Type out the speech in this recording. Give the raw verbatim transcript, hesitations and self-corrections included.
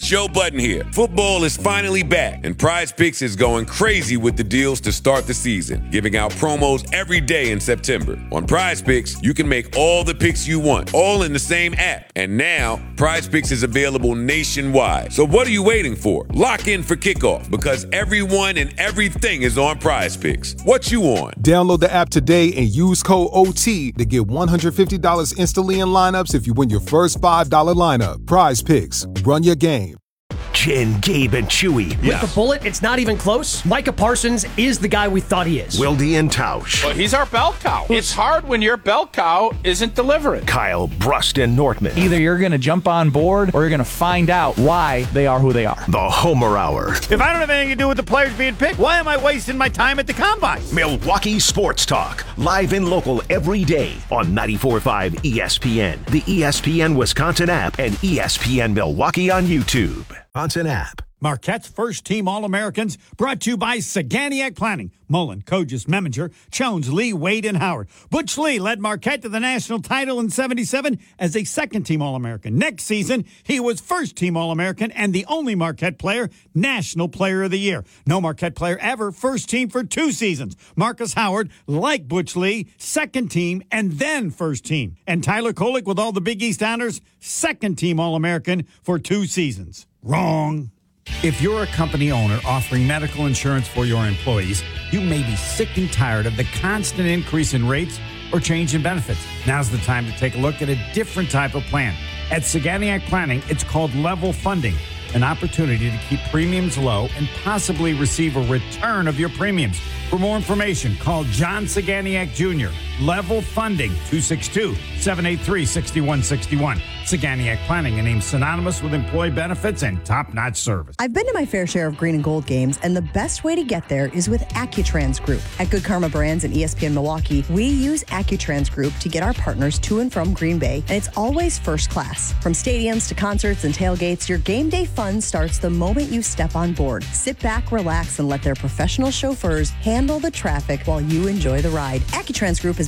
Joe Budden here. Football is finally back, and Prize Picks is going crazy with the deals to start the season, giving out promos every day in September. On Prize Picks, you can make all the picks you want, all in the same app. And now, Prize Picks is available nationwide. So what are you waiting for? Lock in for kickoff, because everyone and everything is on Prize Picks. What you on? Download the app today and use code O T to get one hundred fifty dollars instantly in lineups if you win your first five dollars lineup. Prize Picks. Run your game. Jen, Gabe, and Chewy. With the bullet, it's not even close. Micah Parsons is the guy we thought he is. Wildy and Tausch. Well, he's our bell cow. It's hard when your bell cow isn't delivering. Kyle, Brust, and Nortman. Either you're going to jump on board or you're going to find out why they are who they are. The Homer Hour. If I don't have anything to do with the players being picked, why am I wasting my time at the Combine? Milwaukee Sports Talk. Live and local every day on ninety-four point five E S P N, the E S P N Wisconsin app, and E S P N Milwaukee on YouTube. Wisconsin app. Marquette's first-team All-Americans, brought to you by Saganiac Planning. Mullen, Kogis, Meminger, Jones, Lee, Wade, and Howard. Butch Lee led Marquette to the national title in seventy-seven as a second-team All-American. Next season, he was first-team All-American and the only Marquette player, National Player of the Year. No Marquette player ever first-team for two seasons. Marcus Howard, like Butch Lee, second-team and then first-team. And Tyler Kolek, with all the Big East honors, second-team All-American for two seasons. Wrong. If you're a company owner offering medical insurance for your employees, you may be sick and tired of the constant increase in rates or change in benefits. Now's the time to take a look at a different type of plan. At Saganiac Planning, it's called level funding, an opportunity to keep premiums low and possibly receive a return of your premiums. For more information, call John Saganiac Junior Level Funding, two six two, seven eight three, six one six one. Saganiac Planning, a name synonymous with employee benefits and top-notch service. I've been to my fair share of green and gold games, and the best way to get there is with Accutrans Group. At Good Karma Brands and E S P N Milwaukee, we use Accutrans Group to get our partners to and from Green Bay, and it's always first class. From stadiums to concerts and tailgates, your game day fun starts the moment you step on board. Sit back, relax, and let their professional chauffeurs handle the traffic while you enjoy the ride. Accutrans Group is